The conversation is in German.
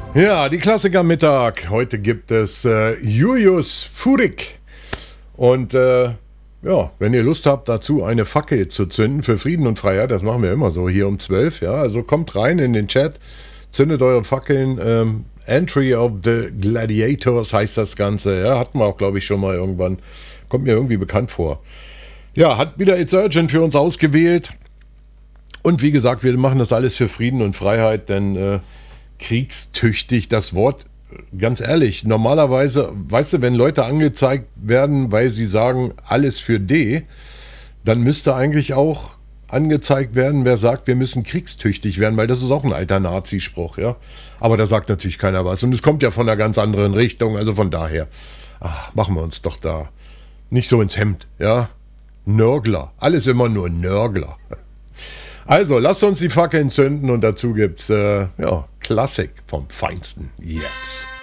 Ja, die Klassiker Mittag. Heute gibt es Julius Furik. Und ja, wenn ihr Lust habt, dazu eine Fackel zu zünden für Frieden und Freiheit, das machen wir immer so hier um 12. Ja, also kommt rein in den Chat, zündet eure Fackeln. Entry of the Gladiators heißt das Ganze. Ja, hatten wir auch, glaube ich, schon mal irgendwann. Kommt mir irgendwie bekannt vor. Ja, hat wieder It's Urgent für uns ausgewählt. Und wie gesagt, wir machen das alles für Frieden und Freiheit, denn kriegstüchtig, das Wort, ganz ehrlich, normalerweise, weißt du, wenn Leute angezeigt werden, weil sie sagen, alles für D, dann müsste eigentlich auch angezeigt werden, wer sagt, wir müssen kriegstüchtig werden, weil das ist auch ein alter Nazispruch, ja. Aber da sagt natürlich keiner was. Und es kommt ja von einer ganz anderen Richtung, also von daher, machen wir uns doch da nicht so ins Hemd, ja. Nörgler, alles immer nur Nörgler. Also, lasst uns die Fackeln zünden und dazu gibt's, Klassik vom Feinsten jetzt.